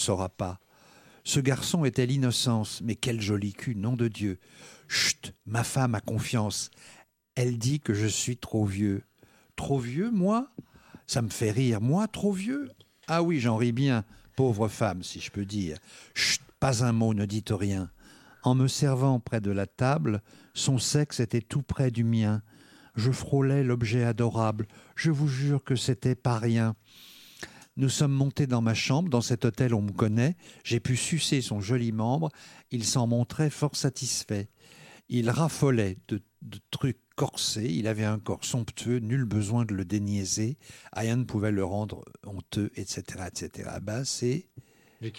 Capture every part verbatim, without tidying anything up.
saura pas. Ce garçon était l'innocence, mais quel joli cul, nom de Dieu. Chut, ma femme a confiance. Elle dit que je suis trop vieux. Trop vieux, moi ? Ça me fait rire, moi, trop vieux ? Ah oui, j'en ris bien, pauvre femme, si je peux dire. Chut, pas un mot, ne dites rien. En me servant près de la table, son sexe était tout près du mien. Je frôlais l'objet adorable. Je vous jure que c'était pas rien. Nous sommes montés dans ma chambre, dans cet hôtel on me connaît. J'ai pu sucer son joli membre. Il s'en montrait fort satisfait. Il raffolait de, de trucs corsés. Il avait un corps somptueux, nul besoin de le déniaiser. Rien ne pouvait le rendre honteux, et cetera, et cetera. Ben, c'est... De qui ?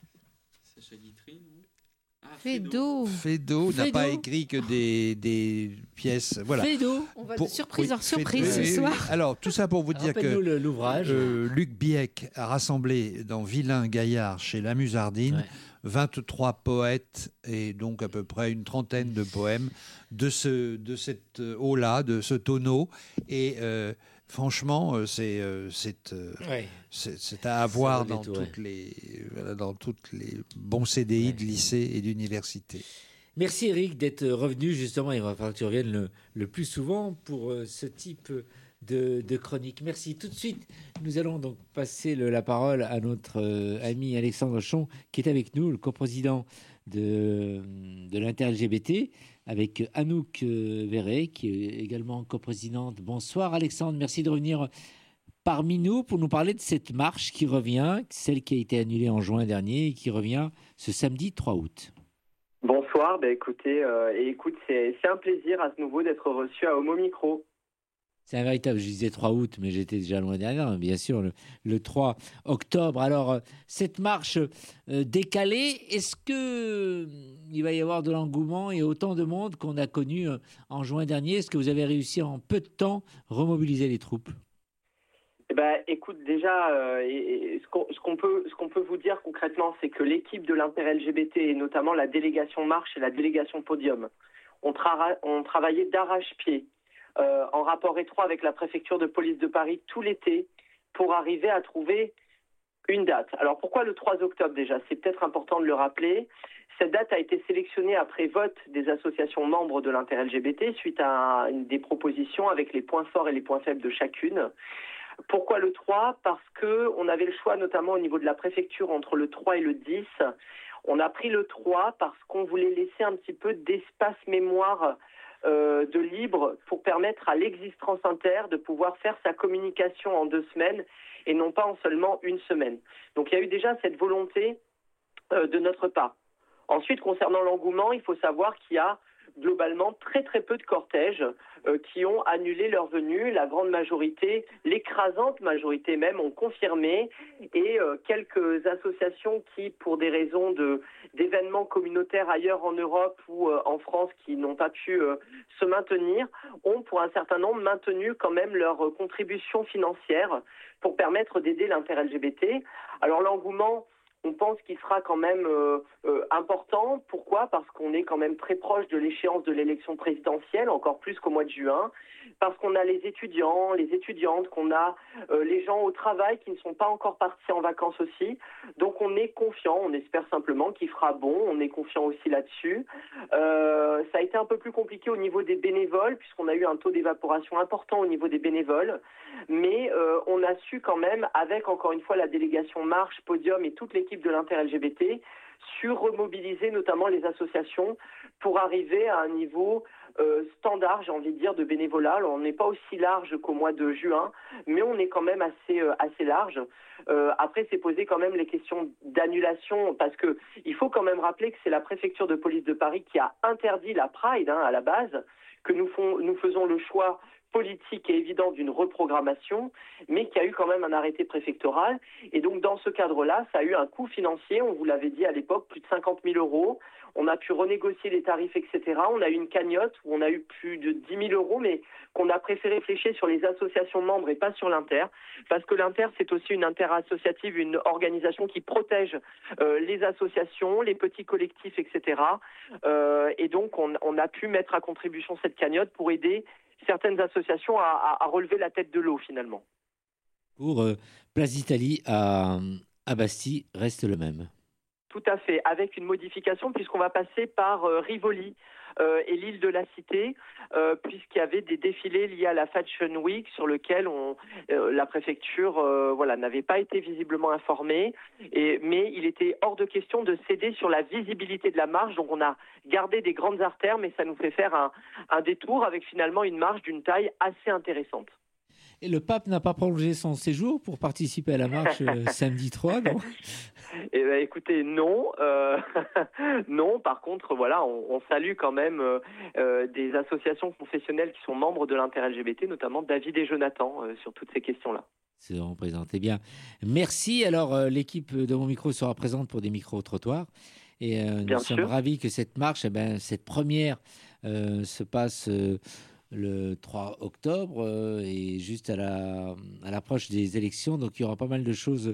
Sacha Guitry, non ? Fédo. Fédo n'a pas écrit que des, des pièces. Voilà. Fédo. On va de surprise oui, en surprise Fédo, ce oui, soir. oui. Alors, tout ça pour vous dire que le, l'ouvrage. Euh, Luc Biec a rassemblé dans Vilain Gaillard chez La Musardine ouais. vingt-trois poètes et donc à peu près une trentaine de poèmes de, ce, de cette eau-là, de ce tonneau. Et euh, franchement, c'est, c'est, ouais. c'est, c'est à avoir dans, tout, toutes ouais. les, dans toutes les bons C D I ouais. de lycée et d'université. Merci Eric d'être revenu justement. Il va falloir que tu reviennes le, le plus souvent pour euh, ce type de, de chronique. Merci. Tout de suite, nous allons donc passer le, la parole à notre euh, ami Alexandre Chon qui est avec nous, le coprésident de, de l'Inter-L G B T, avec Anouk Verret qui est également coprésidente. Bonsoir Alexandre, merci de revenir parmi nous pour nous parler de cette marche qui revient, celle qui a été annulée en juin dernier et qui revient ce samedi trois août. Bonsoir, bah écoutez, euh, et écoute, c'est, c'est un plaisir à ce nouveau d'être reçu à Homo Micro. C'est un véritable, je disais trois août, mais j'étais déjà loin derrière, bien sûr, le, le trois octobre. Alors, cette marche euh, décalée, est-ce qu'il va y avoir de l'engouement et autant de monde qu'on a connu euh, en juin dernier ? Est-ce que vous avez réussi en peu de temps remobiliser les troupes ? Eh ben, écoute, déjà, euh, et, et ce, qu'on, ce, qu'on peut, ce qu'on peut vous dire concrètement, c'est que l'équipe de l'Inter-L G B T, et notamment la délégation Marche et la délégation Podium, ont, tra- ont travaillé d'arrache-pied, euh, en rapport étroit avec la préfecture de police de Paris tout l'été, pour arriver à trouver une date. Alors, pourquoi le trois octobre déjà ? C'est peut-être important de le rappeler. Cette date a été sélectionnée après vote des associations membres de l'Inter-L G B T, suite à une, des propositions avec les points forts et les points faibles de chacune. Pourquoi le trois ? Parce qu'on avait le choix, notamment au niveau de la préfecture, entre le trois et le dix. On a pris le trois parce qu'on voulait laisser un petit peu d'espace mémoire euh, de libre pour permettre à l'Existence Inter de pouvoir faire sa communication en deux semaines et non pas en seulement une semaine. Donc il y a eu déjà cette volonté euh, de notre part. Ensuite, concernant l'engouement, il faut savoir qu'il y a globalement très très peu de cortèges euh, qui ont annulé leur venue. La grande majorité, l'écrasante majorité même, ont confirmé, et euh, quelques associations qui, pour des raisons de, d'événements communautaires ailleurs en Europe ou euh, en France qui n'ont pas pu euh, se maintenir, ont pour un certain nombre maintenu quand même leur euh, contribution financière pour permettre d'aider l'Inter-L G B T. Alors l'engouement, on pense qu'il sera quand même euh, euh, important. Pourquoi ? Parce qu'on est quand même très proche de l'échéance de l'élection présidentielle, encore plus qu'au mois de juin. Parce qu'on a les étudiants, les étudiantes, qu'on a euh, les gens au travail qui ne sont pas encore partis en vacances aussi. Donc on est confiant, on espère simplement qu'il fera bon, on est confiant aussi là-dessus. Euh, ça a été un peu plus compliqué au niveau des bénévoles, puisqu'on a eu un taux d'évaporation important au niveau des bénévoles. Mais euh, on a su quand même, avec encore une fois la délégation Marche, Podium et toute l'équipe de l'Inter-L G B T, sur remobiliser notamment les associations pour arriver à un niveau euh, standard, j'ai envie de dire, de bénévolat. Alors, on n'est pas aussi large qu'au mois de juin, mais on est quand même assez euh, assez large. Euh, après, c'est poser quand même les questions d'annulation, parce que il faut quand même rappeler que c'est la préfecture de police de Paris qui a interdit la Pride hein, à la base, que nous, font, nous faisons le choix politique et évident d'une reprogrammation, mais qui a eu quand même un arrêté préfectoral. Et donc, dans ce cadre-là, ça a eu un coût financier, on vous l'avait dit à l'époque, plus de cinquante mille euros. On a pu renégocier les tarifs, et cetera. On a eu une cagnotte où on a eu plus de dix mille euros, mais qu'on a préféré flécher sur les associations membres et pas sur l'Inter, parce que l'Inter, c'est aussi une interassociative, une organisation qui protège euh, les associations, les petits collectifs, et cetera. Euh, et donc, on, on a pu mettre à contribution cette cagnotte pour aider certaines associations à, à, à relever la tête de l'eau, finalement. Pour euh, Place d'Italie à, à Bastille reste le même. Tout à fait, avec une modification puisqu'on va passer par euh, Rivoli euh, et l'île de la Cité, euh, puisqu'il y avait des défilés liés à la Fashion Week sur lesquels on, euh, la préfecture euh, voilà, n'avait pas été visiblement informée, et, mais il était hors de question de céder sur la visibilité de la marche, donc on a gardé des grandes artères, mais ça nous fait faire un, un détour avec finalement une marche d'une taille assez intéressante. Et le pape n'a pas prolongé son séjour pour participer à la marche euh, samedi trois, non? Eh ben, écoutez, non. Euh, non, par contre, voilà, on, on salue quand même euh, euh, des associations confessionnelles qui sont membres de l'Inter-L G B T, notamment David et Jonathan, euh, sur toutes ces questions-là. C'est représenté bien. Merci. Alors, euh, l'équipe de Mon Micro sera présente pour des micro-trottoirs. Et euh, nous Bien sommes sûr. ravis que cette marche, eh ben, cette première, euh, se passe euh, le trois octobre euh, et juste à, la, à l'approche des élections. Donc, il y aura pas mal de choses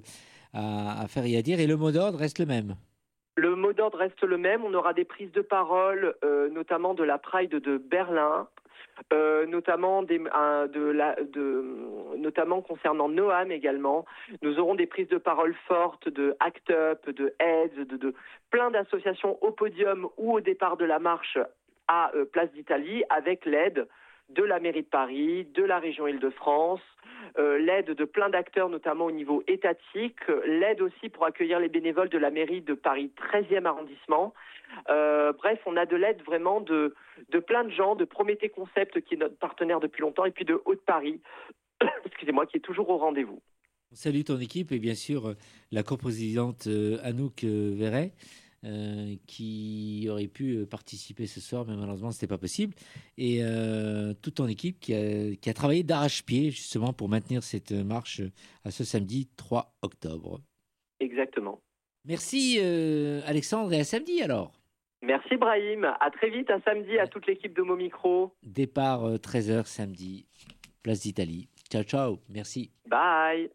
à, à faire et à dire. Et le mot d'ordre reste le même. Le mot d'ordre reste le même. On aura des prises de parole, euh, notamment de la Pride de Berlin, euh, notamment, des, euh, de la, de, notamment concernant Noam également. Nous aurons des prises de parole fortes de ACT UP, de AIDS, de, de plein d'associations au podium ou au départ de la marche à euh, Place d'Italie, avec l'aide de la mairie de Paris, de la région Île-de-France, euh, l'aide de plein d'acteurs, notamment au niveau étatique, l'aide aussi pour accueillir les bénévoles de la mairie de Paris treizième arrondissement. Euh, bref, on a de l'aide vraiment de, de plein de gens, de Prométhée Concept, qui est notre partenaire depuis longtemps, et puis de Haute-Paris, excusez-moi, qui est toujours au rendez-vous. On salue ton équipe et bien sûr euh, la coprésidente euh, Anouk euh, Verret. Euh, qui aurait pu euh, participer ce soir, mais malheureusement, ce n'était pas possible. Et euh, toute ton équipe qui a, qui a travaillé d'arrache-pied, justement, pour maintenir cette marche à ce samedi trois octobre. Exactement. Merci, euh, Alexandre, et à samedi, alors. Merci, Brahim. À très vite, à samedi, à toute l'équipe de Mon Micro. Départ euh, treize heures samedi, place d'Italie. Ciao, ciao. Merci. Bye.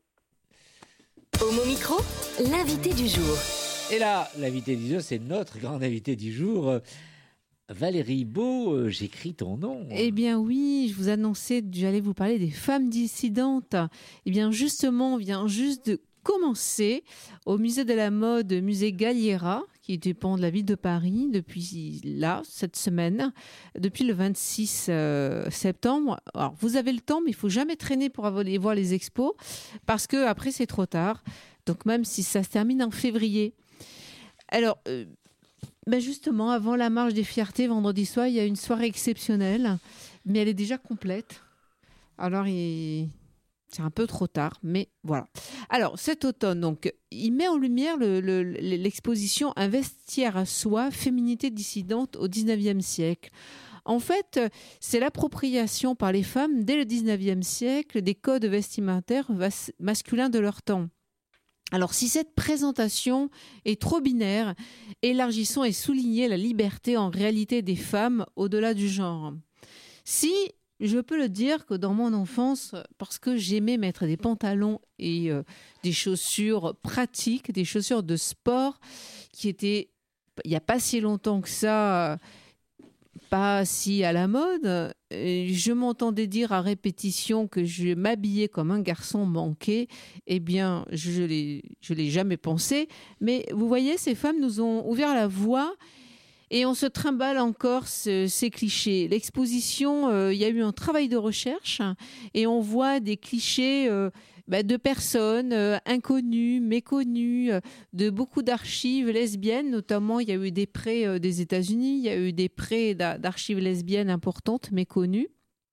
Au Mon Micro, l'invité du jour. Et là, l'invité du jour, c'est notre grande invité du jour, euh, Valérie Beau. Euh, j'écris ton nom. Eh bien oui, je vous annonçais que j'allais vous parler des femmes dissidentes. Eh bien justement, on vient juste de commencer au musée de la mode, musée Galliera, qui dépend de la ville de Paris, depuis là, cette semaine, depuis le vingt-six euh, septembre. Alors, vous avez le temps, mais il ne faut jamais traîner pour aller voir les expos, parce qu'après, c'est trop tard. Donc, même si ça se termine en février. Alors, euh, ben justement, avant la marche des fiertés, vendredi soir, il y a une soirée exceptionnelle, mais elle est déjà complète. Alors, il... c'est un peu trop tard, mais voilà. Alors, cet automne, donc, il met en lumière le, le, l'exposition Un vestiaire à soie, féminité dissidente au dix-neuvième siècle. En fait, c'est l'appropriation par les femmes, dès le dix-neuvième siècle, des codes vestimentaires masculins de leur temps. Alors, si cette présentation est trop binaire, élargissons et soulignez la liberté en réalité des femmes au-delà du genre. Si, je peux le dire que dans mon enfance, parce que j'aimais mettre des pantalons et euh, des chaussures pratiques, des chaussures de sport, qui étaient, il n'y a pas si longtemps que ça, pas si à la mode, je m'entendais dire à répétition que je m'habillais comme un garçon manqué. Eh bien, je l'ai, je l'ai jamais pensé. Mais vous voyez, ces femmes nous ont ouvert la voie et on se trimballe encore ce, ces clichés. L'exposition, euh, il y a eu un travail de recherche et on voit des clichés euh, bah, de personnes euh, inconnues, méconnues, euh, de beaucoup d'archives lesbiennes. Notamment, il y a eu des prêts euh, des États-Unis, il y a eu des prêts d'archives lesbiennes importantes, méconnues.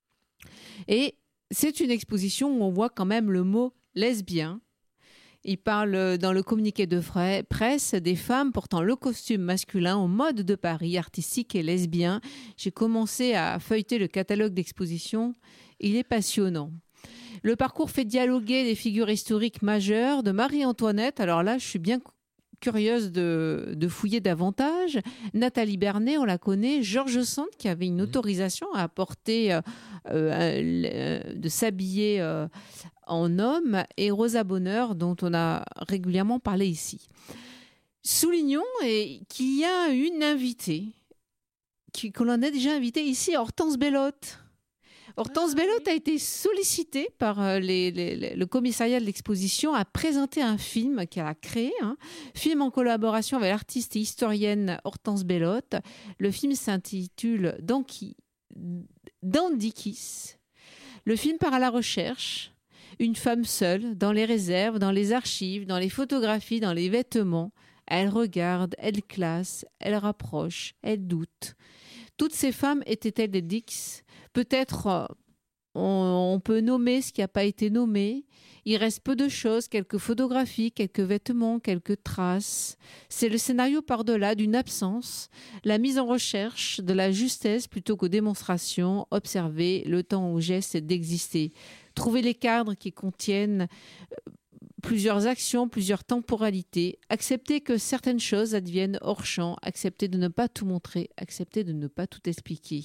Et c'est une exposition où on voit quand même le mot lesbien. Il parle dans le communiqué de presse des femmes portant le costume masculin au mode de Paris, artistique et lesbien. J'ai commencé à feuilleter le catalogue d'exposition. Il est passionnant. Le parcours fait dialoguer des figures historiques majeures, de Marie-Antoinette. Alors là, je suis bien curieuse de, de fouiller davantage. Nathalie Bernet, on la connaît. Georges Sand, qui avait une autorisation à porter, euh, euh, de s'habiller euh, en homme, et Rosa Bonheur, dont on a régulièrement parlé ici. Soulignons et, qu'il y a une invitée, qui, qu'on en a déjà invitée ici, Hortense Bellotte. Hortense Bellotte a été sollicitée par euh, les- les- les- le commissariat de l'exposition à présenter un film qu'elle a créé, hein, film en collaboration avec l'artiste et historienne Hortense Bellotte. Le film s'intitule Dandy Dandy Kiss. Le film part à la recherche. Une femme seule, dans les réserves, dans les archives, dans les photographies, dans les vêtements. Elle regarde, elle classe, elle rapproche, elle doute. Toutes ces femmes étaient-elles des Dix ? Peut-être euh, on, on peut nommer ce qui n'a pas été nommé. Il reste peu de choses, quelques photographies, quelques vêtements, quelques traces. C'est le scénario par-delà d'une absence, la mise en recherche de la justesse plutôt qu'aux démonstrations, observer le temps au geste d'exister. Trouver les cadres qui contiennent euh, plusieurs actions, plusieurs temporalités, accepter que certaines choses adviennent hors champ, accepter de ne pas tout montrer, accepter de ne pas tout expliquer.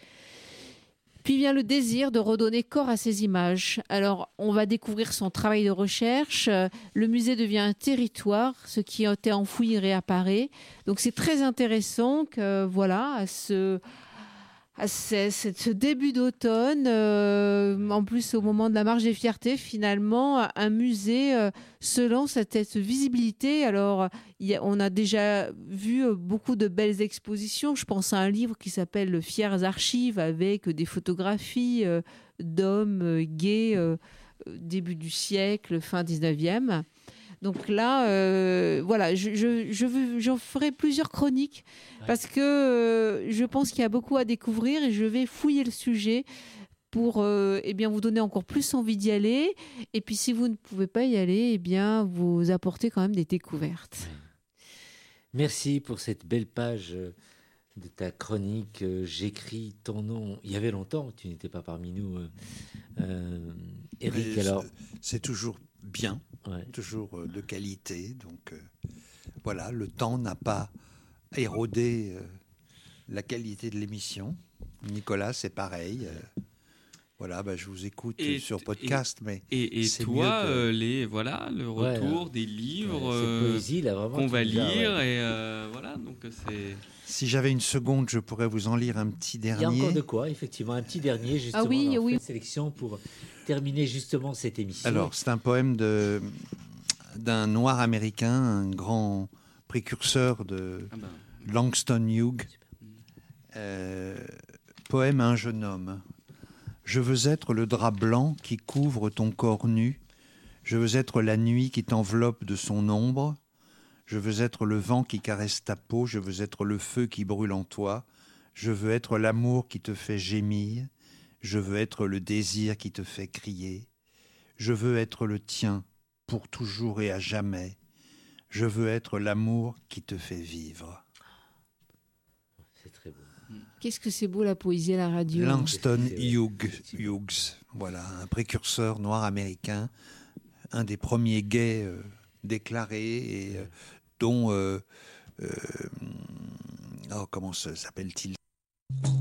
Puis vient le désir de redonner corps à ces images. Alors, on va découvrir son travail de recherche. Euh, Le musée devient un territoire. Ce qui a été enfoui réapparaît. Donc, c'est très intéressant que, voilà, à ce, à ce, ce- ce début d'automne, euh, en plus au moment de la marche des fiertés, finalement, un musée euh, se lance à cette visibilité. Alors, il y a- on a déjà vu euh, beaucoup de belles expositions. Je pense à un livre qui s'appelle Fières archives avec des photographies euh, d'hommes euh, gays euh, euh, début du siècle, fin dix-neuvième. Donc là, euh, voilà, je, je, je veux- j'en ferai plusieurs chroniques parce que euh, je pense qu'il y a beaucoup à découvrir et je vais fouiller le sujet pour euh, eh bien, vous donner encore plus envie d'y aller. Et puis si vous ne pouvez pas y aller, eh bien, vous apporter quand même des découvertes. Merci pour cette belle page euh, de ta chronique. euh, J'écris ton nom. Il y avait longtemps, tu n'étais pas parmi nous, euh, euh, Eric. Mais Alors, c'est- c'est toujours bien, ouais. toujours euh, de qualité. Donc euh, voilà, le temps n'a pas érodé euh, la qualité de l'émission. Nicolas, c'est pareil. euh, voilà, bah, je vous écoute Et- sur podcast, mais Et, et c'est toi, mieux de- euh, les, voilà, le Ouais, retour hein. des livres Ouais, cette euh, poésie, là, vraiment, qu'on tu va nous as, lire. ouais. Et euh, voilà, donc c'est... si j'avais une seconde, je pourrais vous en lire un petit Il y a dernier. encore de quoi, effectivement. Un petit dernier, justement, Ah oui, dans oui. cette sélection pour terminer justement cette émission. Alors, c'est un poème de, d'un noir américain, un grand précurseur de Ah ben, Langston Hughes. Euh, poème à un jeune homme. Je veux être le drap blanc qui couvre ton corps nu. Je veux être la nuit qui t'enveloppe de son ombre. Je veux être le vent qui caresse ta peau. Je veux être le feu qui brûle en toi. Je veux être l'amour qui te fait gémir. Je veux être le désir qui te fait crier. Je veux être le tien pour toujours et à jamais. Je veux être l'amour qui te fait vivre. C'est très beau. Qu'est-ce que c'est beau la poésie à la radio. Langston C'est vrai. Hughes, Hughes, voilà, un précurseur noir américain, un des premiers gays euh, déclarés et euh, dont, euh, euh, oh, comment se- s'appelle-t-il